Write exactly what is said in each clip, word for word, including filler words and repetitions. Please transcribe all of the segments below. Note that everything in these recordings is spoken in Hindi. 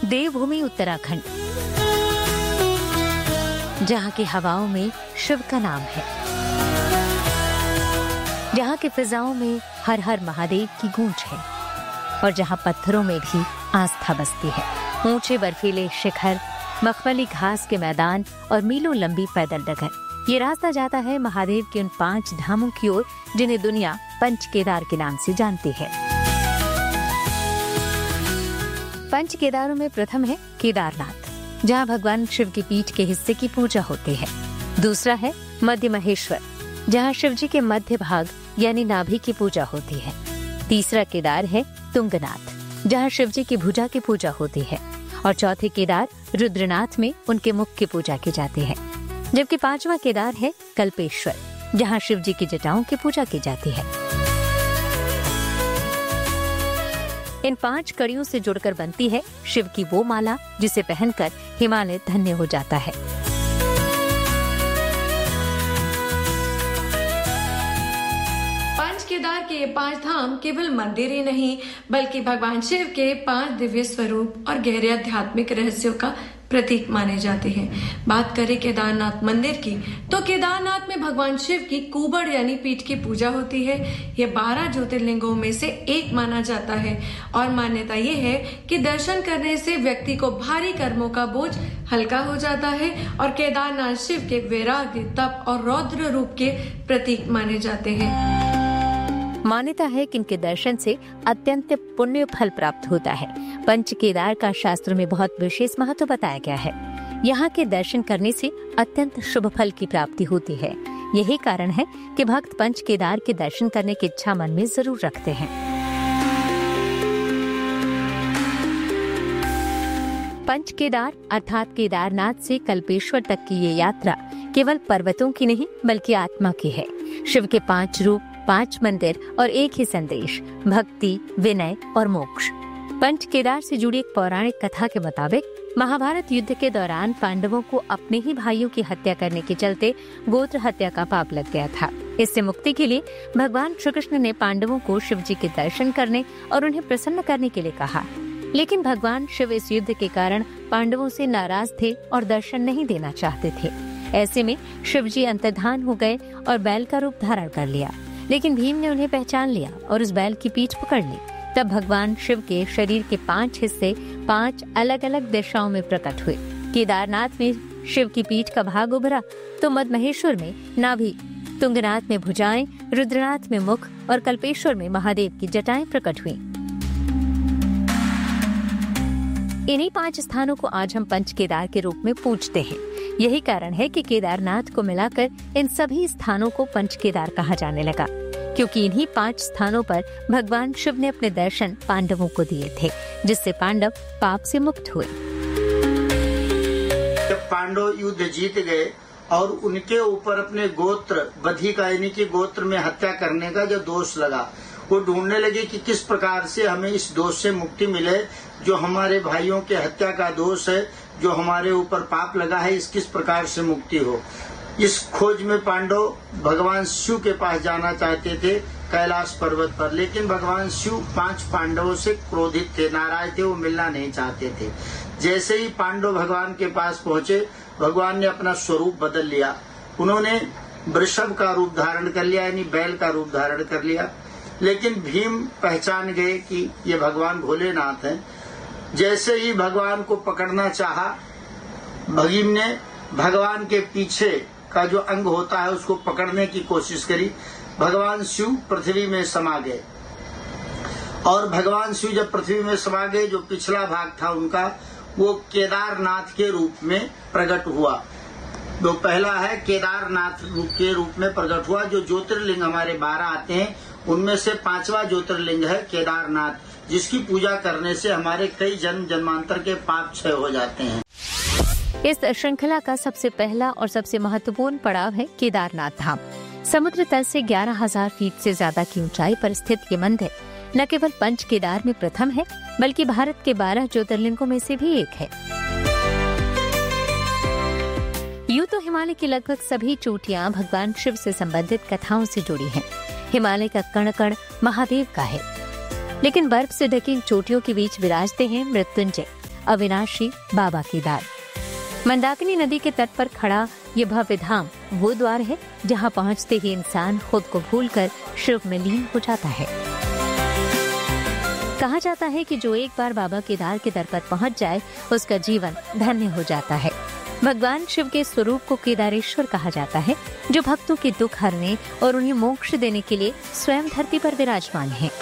देवभूमि उत्तराखंड, जहाँ की हवाओं में शिव का नाम है, जहाँ की फिजाओं में हर हर महादेव की गूंज है और जहाँ पत्थरों में भी आस्था बसती है। ऊंचे बर्फीले शिखर, मखमली घास के मैदान और मीलों लंबी पैदल डगर। ये रास्ता जाता है महादेव के उन पांच धामों की ओर जिन्हें दुनिया पंच केदार के नाम से जानती है। पंच केदारों में प्रथम है केदारनाथ, जहाँ भगवान शिव की पीठ के हिस्से की पूजा होती है। दूसरा है मध्य महेश्वर, जहाँ शिव जी के मध्य भाग यानी नाभि की पूजा होती है। तीसरा केदार है तुंगनाथ, जहाँ शिव जी की भुजा की पूजा होती है। और चौथे केदार रुद्रनाथ में उनके मुख की पूजा की जाती है। जबकि पांचवा केदार है कल्पेश्वर, जहाँ शिव जी की जटाओं की पूजा की जाती है। इन पांच कड़ियों से जुड़कर बनती है शिव की वो माला जिसे पहनकर हिमालय धन्य हो जाता है। पंच केदार के पांच धाम केवल मंदिर ही नहीं बल्कि भगवान शिव के पांच दिव्य स्वरूप और गहरे आध्यात्मिक रहस्यों का प्रतीक माने जाते हैं। बात करें केदारनाथ मंदिर की, तो केदारनाथ में भगवान शिव की कुबड़ यानी पीठ की पूजा होती है। यह बारह ज्योतिर्लिंगों में से एक माना जाता है और मान्यता ये है कि दर्शन करने से व्यक्ति को भारी कर्मों का बोझ हल्का हो जाता है और केदारनाथ शिव के वैराग्य, तप और रौद्र रूप के प्रतीक माने जाते हैं। मान्यता है कि इनके दर्शन से अत्यंत पुण्य फल प्राप्त होता है। पंच केदार का शास्त्र में बहुत विशेष महत्व बताया गया है। यहाँ के दर्शन करने से अत्यंत शुभ फल की प्राप्ति होती है। यही कारण है कि भक्त पंच केदार के दर्शन करने की इच्छा मन में जरूर रखते हैं। पंच केदार अर्थात केदारनाथ से कल्पेश्वर तक की ये यात्रा केवल पर्वतों की नहीं बल्कि आत्मा की है। शिव के पांच रूप, पांच मंदिर और एक ही संदेश, भक्ति, विनय और मोक्ष। पंच केदार से जुड़ी एक पौराणिक कथा के मुताबिक महाभारत युद्ध के दौरान पांडवों को अपने ही भाइयों की हत्या करने के चलते गोत्र हत्या का पाप लग गया था। इससे मुक्ति के लिए भगवान श्री कृष्ण ने पांडवों को शिव जी के दर्शन करने और उन्हें प्रसन्न करने के लिए कहा। लेकिन भगवान शिव इस युद्ध के कारण पांडवों से नाराज थे और दर्शन नहीं देना चाहते थे। ऐसे में शिव जी अंतर्धान हो गए और बैल का रूप धारण कर लिया। लेकिन भीम ने उन्हें पहचान लिया और उस बैल की पीठ पकड़ ली। तब भगवान शिव के शरीर के पांच हिस्से पांच अलग अलग दिशाओं में प्रकट हुए। केदारनाथ में शिव की पीठ का भाग उभरा तो मध्य महेश्वर में नाभि, तुंगनाथ में भुजाएं, रुद्रनाथ में मुख और कल्पेश्वर में महादेव की जटाएं प्रकट हुई। इन्हीं पांच स्थानों को आज हम पंच केदार के रूप में पूजते हैं। यही कारण है कि केदारनाथ को मिलाकर इन सभी स्थानों को पंच केदार कहा जाने लगा, क्योंकि इन्हीं पांच स्थानों पर भगवान शिव ने अपने दर्शन पांडवों को दिए थे, जिससे पांडव पाप से मुक्त हुए। जब पांडव युद्ध जीत गए और उनके ऊपर अपने गोत्र बधी का यानी कि गोत्र में हत्या करने का जो दोष लगा, वो ढूंढने लगे कि किस प्रकार से हमें इस दोष से मुक्ति मिले, जो हमारे भाइयों के हत्या का दोष है, जो हमारे ऊपर पाप लगा है, इस किस प्रकार से मुक्ति हो। इस खोज में पांडव भगवान शिव के पास जाना चाहते थे, कैलाश पर्वत पर। लेकिन भगवान शिव पांच पांडवों से क्रोधित थे, नाराज थे, वो मिलना नहीं चाहते थे। जैसे ही पांडव भगवान के पास पहुंचे, भगवान ने अपना स्वरूप बदल लिया। उन्होंने वृषभ का रूप धारण कर लिया, यानी बैल का रूप धारण कर लिया। लेकिन भीम पहचान गए कि ये भगवान भोलेनाथ हैं। जैसे ही भगवान को पकड़ना चाहा, भीम ने भगवान के पीछे का जो अंग होता है उसको पकड़ने की कोशिश करी। भगवान शिव पृथ्वी में समा गए और भगवान शिव जब पृथ्वी में समा गए, जो पिछला भाग था उनका, वो केदारनाथ के रूप में प्रकट हुआ। जो पहला है केदारनाथ के रूप में प्रकट हुआ। जो ज्योतिर्लिंग हमारे बारह आते हैं उनमें से पांचवा ज्योतिर्लिंग है केदारनाथ, जिसकी पूजा करने से हमारे कई जन्म जन्मांतर के पाप क्षय हो जाते हैं। इस श्रृंखला का सबसे पहला और सबसे महत्वपूर्ण पड़ाव है केदारनाथ धाम। समुद्र तल से ग्यारह हजार फीट से ज्यादा की ऊंचाई पर स्थित ये मंदिर न केवल पंच केदार में प्रथम है बल्कि भारत के बारह ज्योतिर्लिंगों में से भी एक है। यूं तो हिमालय की लगभग सभी चोटियां भगवान शिव से संबंधित कथाओं से जुड़ी हैं। हिमालय का कण कण महादेव का है, लेकिन बर्फ से ढकी चोटियों के बीच विराजते हैं मृत्युंजय, अविनाशी बाबा केदार। मंदाकिनी नदी के तट पर खड़ा ये भव्य धाम वो द्वार है जहाँ पहुँचते ही इंसान खुद को भूलकर शिव में लीन हो जाता है। कहा जाता है कि जो एक बार बाबा केदार के दर पर पहुँच जाए उसका जीवन धन्य हो जाता है। भगवान शिव के स्वरूप को केदारेश्वर कहा जाता है, जो भक्तों के दुख हरने और उन्हें मोक्ष देने के लिए स्वयं धरती पर विराजमान है।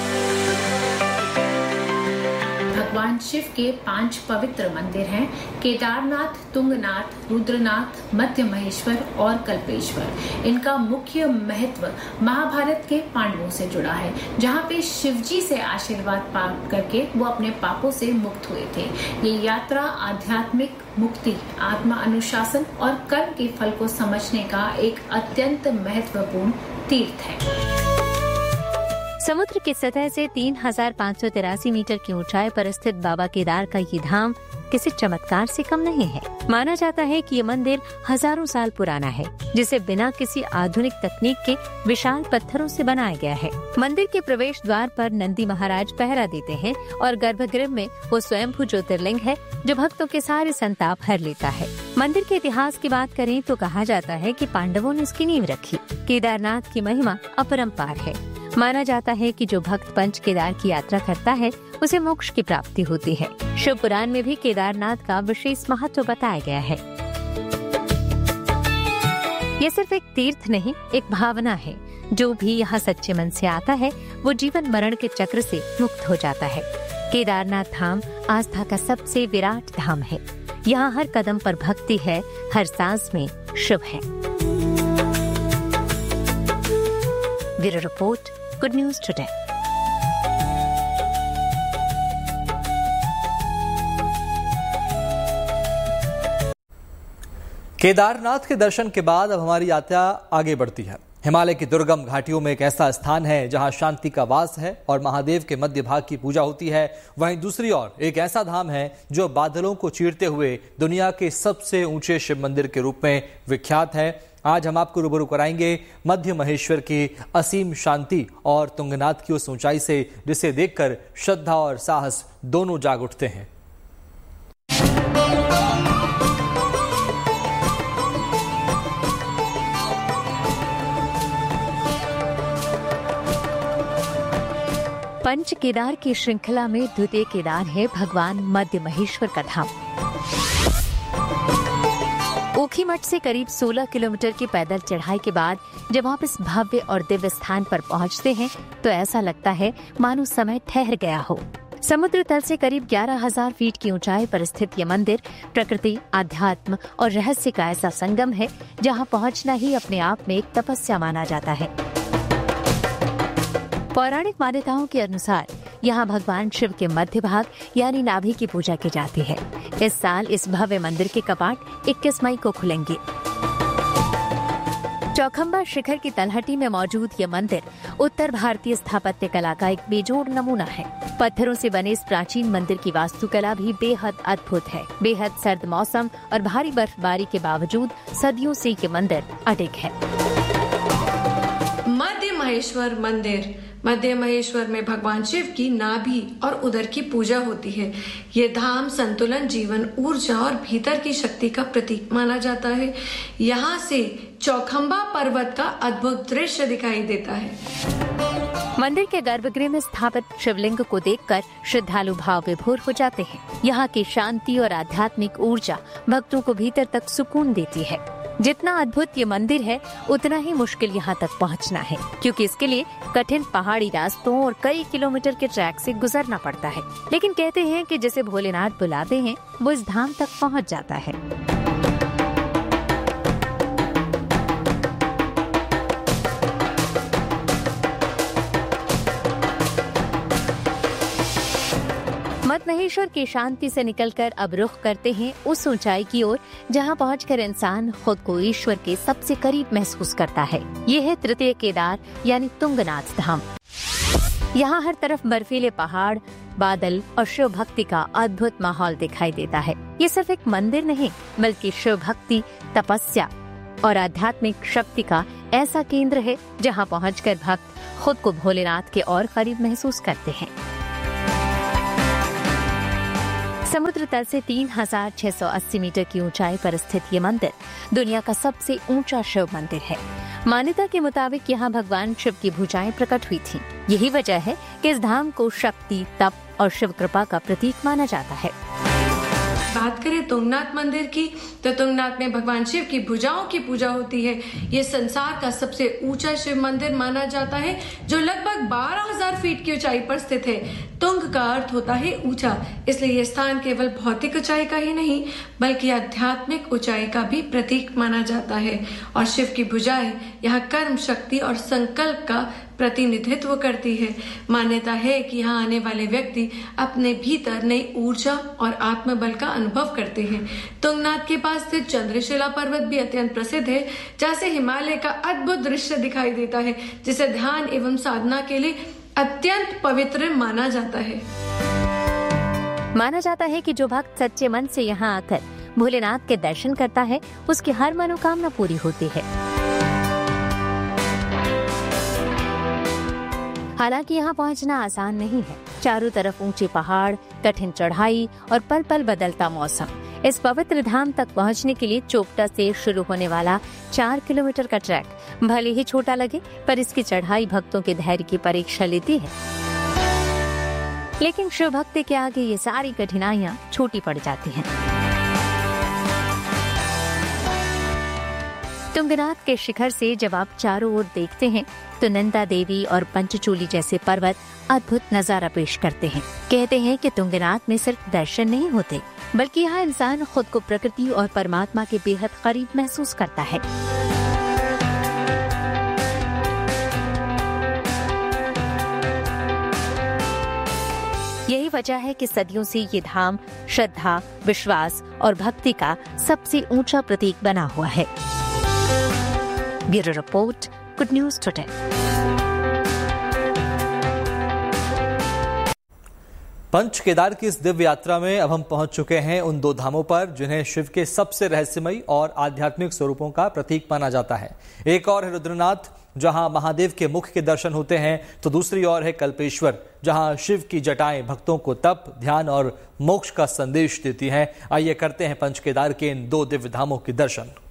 भगवान शिव के पांच पवित्र मंदिर हैं केदारनाथ, तुंगनाथ, रुद्रनाथ, मध्य महेश्वर और कल्पेश्वर। इनका मुख्य महत्व महाभारत के पांडवों से जुड़ा है, जहां पे शिवजी से आशीर्वाद प्राप्त करके वो अपने पापों से मुक्त हुए थे। ये यात्रा आध्यात्मिक मुक्ति, आत्मा अनुशासन और कर्म के फल को समझने का एक अत्यंत महत्वपूर्ण तीर्थ है। समुद्र की सतह से तीन हजार पाँच सौ तिरासी मीटर की ऊंचाई पर स्थित बाबा केदार का ये धाम किसी चमत्कार से कम नहीं है। माना जाता है कि ये मंदिर हजारों साल पुराना है, जिसे बिना किसी आधुनिक तकनीक के विशाल पत्थरों से बनाया गया है। मंदिर के प्रवेश द्वार पर नंदी महाराज पहरा देते हैं और गर्भगृह में वो स्वयंभू ज्योतिर्लिंग है जो भक्तों के सारे संताप हर लेता है। मंदिर के इतिहास की बात करें तो कहा जाता है कि पांडवों ने इसकी नींव रखी। केदारनाथ की महिमा अपरंपार है। माना जाता है कि जो भक्त पंच केदार की यात्रा करता है उसे मोक्ष की प्राप्ति होती है। शिव पुराण में भी केदारनाथ का विशेष महत्व बताया गया है। ये सिर्फ एक तीर्थ नहीं, एक भावना है। जो भी यहाँ सच्चे मन से आता है वो जीवन मरण के चक्र से मुक्त हो जाता है। केदारनाथ धाम आस्था का सबसे विराट धाम है। यहाँ हर कदम पर भक्ति है, हर सांस में शिव है। Bureau report, good news today. Kedarnath के दर्शन के बाद अब हमारी यात्रा आगे बढ़ती है। हिमालय की दुर्गम घाटियों में एक ऐसा स्थान है जहां शांति का वास है और महादेव के मध्य भाग की पूजा होती है। वहीं दूसरी ओर एक ऐसा धाम है जो बादलों को चीरते हुए दुनिया के सबसे ऊंचे शिव मंदिर के रूप में विख्यात है। आज हम आपको रूबरू कराएंगे मध्य महेश्वर की असीम शांति और तुंगनाथ की उस ऊंचाई से जिसे देखकर श्रद्धा और साहस दोनों जाग उठते हैं। पंच केदार की श्रृंखला में द्वितीय केदार है भगवान मध्य महेश्वर का धाम। ऊखीमठ से करीब सोलह किलोमीटर की पैदल चढ़ाई के बाद जब आप इस भव्य और दिव्य स्थान पर पहुंचते हैं तो ऐसा लगता है मानो समय ठहर गया हो। समुद्र तल से करीब ग्यारह हजार फीट की ऊंचाई पर स्थित ये मंदिर प्रकृति, आध्यात्म और रहस्य का ऐसा संगम है जहां पहुंचना ही अपने आप में एक तपस्या माना जाता है। पौराणिक मान्यताओं के अनुसार यहाँ भगवान शिव के मध्य भाग यानी नाभि की पूजा की जाती है। इस साल इस भव्य मंदिर के कपाट इक्कीस मई को खुलेंगे। चौखंबा शिखर की तलहटी में मौजूद ये मंदिर उत्तर भारतीय स्थापत्य कला का एक बेजोड़ नमूना है। पत्थरों से बने इस प्राचीन मंदिर की वास्तुकला भी बेहद अद्भुत है। बेहद सर्द मौसम और भारी बर्फबारी के बावजूद सदियों से ये मंदिर अडिग है। मध्य महेश्वर मंदिर। मध्य महेश्वर में भगवान शिव की नाभि और उदर की पूजा होती है। ये धाम संतुलन, जीवन, ऊर्जा और भीतर की शक्ति का प्रतीक माना जाता है। यहाँ से चौखंबा पर्वत का अद्भुत दृश्य दिखाई देता है। मंदिर के गर्भगृह में स्थापित शिवलिंग को देखकर श्रद्धालु भाव विभोर हो जाते हैं। यहाँ की शांति और आध्यात्मिक ऊर्जा भक्तों को भीतर तक सुकून देती है। जितना अद्भुत ये मंदिर है उतना ही मुश्किल यहाँ तक पहुँचना है, क्योंकि इसके लिए कठिन पहाड़ी रास्तों और कई किलोमीटर के ट्रैक से गुजरना पड़ता है। लेकिन कहते हैं कि जिसे भोलेनाथ बुलाते हैं वो इस धाम तक पहुँच जाता है। मध्य महेश्वर की शांति से निकलकर अब रुख करते हैं उस ऊंचाई की ओर जहां पहुंचकर इंसान खुद को ईश्वर के सबसे करीब महसूस करता है। ये है तृतीय केदार यानी तुंगनाथ धाम। यहाँ हर तरफ बर्फीले पहाड़, बादल और शिव भक्ति का अद्भुत माहौल दिखाई देता है। ये सिर्फ एक मंदिर नहीं बल्कि शिव भक्ति, तपस्या और आध्यात्मिक शक्ति का ऐसा केंद्र है जहाँ पहुँचकर भक्त खुद को भोलेनाथ के और करीब महसूस करते हैं। समुद्र तल से तीन हजार छह सौ अस्सी मीटर की ऊंचाई पर स्थित ये मंदिर दुनिया का सबसे ऊंचा शिव मंदिर है। मान्यता के मुताबिक यहाँ भगवान शिव की भुजाएं प्रकट हुई थीं। यही वजह है कि इस धाम को शक्ति, तप और शिव कृपा का प्रतीक माना जाता है। बात करें तुंगनाथ मंदिर की, तो तुंगनाथ में भगवान शिव की भुजाओं की पूजा होती है। ये संसार का सबसे ऊंचा शिव मंदिर माना जाता है, जो लगभग बारह हजार फीट की ऊंचाई पर स्थित है। तुंग का अर्थ होता है ऊंचा, इसलिए ये स्थान केवल भौतिक ऊंचाई का ही नहीं बल्कि आध्यात्मिक ऊंचाई का भी प्रतीक माना जाता है। और शिव की भुजाएं यहाँ कर्म शक्ति और संकल्प का प्रतिनिधित्व करती है। मान्यता है कि यहाँ आने वाले व्यक्ति अपने भीतर नई ऊर्जा और आत्मबल का अनुभव करते हैं। तुंगनाथ के पास स्थित चंद्रशिला पर्वत भी अत्यंत प्रसिद्ध है, जहाँ से हिमालय का अद्भुत दृश्य दिखाई देता है, जिसे ध्यान एवं साधना के लिए अत्यंत पवित्र माना जाता है। माना जाता है कि जो भक्त सच्चे मन से यहाँ आकर भोलेनाथ के दर्शन करता है, उसकी हर मनोकामना पूरी होती है। हालांकि यहाँ पहुँचना आसान नहीं है। चारों तरफ ऊंचे पहाड़, कठिन चढ़ाई और पल पल बदलता मौसम। इस पवित्र धाम तक पहुँचने के लिए चोपटा से शुरू होने वाला चार किलोमीटर का ट्रैक भले ही छोटा लगे, पर इसकी चढ़ाई भक्तों के धैर्य की परीक्षा लेती है। लेकिन शिव भक्ति के आगे ये सारी कठिनाइयाँ छोटी पड़ जाती हैं। तुंगनाथ के शिखर से जब आप चारों ओर देखते हैं तो नंदा देवी और पंचचूली जैसे पर्वत अद्भुत नजारा पेश करते हैं। कहते हैं कि तुंगनाथ में सिर्फ दर्शन नहीं होते, बल्कि यहाँ इंसान खुद को प्रकृति और परमात्मा के बेहद करीब महसूस करता है। यही वजह है कि सदियों से ये धाम श्रद्धा, विश्वास और भक्ति का सबसे ऊंचा प्रतीक बना हुआ है। Bureau report, good news today. Panch Kedar की इस दिव्य यात्रा में अब हम पहुंच चुके हैं उन दो धामों पर जिन्हें शिव के सबसे रहस्यमयी और आध्यात्मिक स्वरूपों का प्रतीक माना जाता है। एक और है रुद्रनाथ, जहां महादेव के मुख के दर्शन होते हैं, तो दूसरी ओर है कल्पेश्वर, जहां शिव की जटाएं भक्तों को तप, ध्यान और मोक्ष का संदेश देती हैं। आइए करते हैं पंच केदार के इन दो दिव्य धामों के दर्शन।